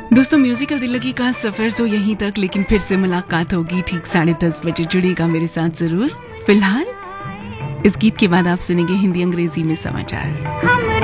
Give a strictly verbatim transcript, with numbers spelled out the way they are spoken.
दोस्तों, म्यूजिकल दिल लगी का सफर तो यहीं तक, लेकिन फिर से मुलाकात होगी ठीक साढ़े दस बजे। जुड़ेगा मेरे साथ जरूर। फिलहाल इस गीत के बाद आप सुनेंगे हिंदी अंग्रेजी में समाचार।